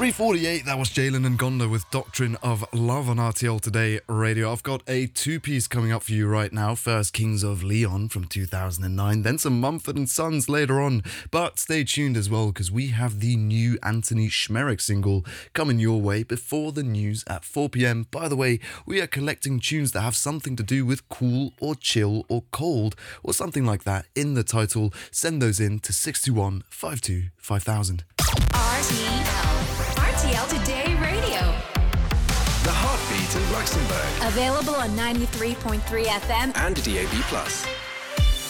3:48, that was Jalen and Gonda with Doctrine of Love on RTL Today Radio. I've got a two-piece coming up for you right now. First, Kings of Leon from 2009, then some Mumford & Sons later on. But stay tuned as well, because we have the new Anthony Schmerich single coming your way before the news at 4 p.m. By the way, we are collecting tunes that have something to do with cool or chill or cold or something like that in the title. Send those in to 621 52 5000. RTL Today Radio. The heartbeat of Luxembourg. Available on 93.3 FM and DAB+.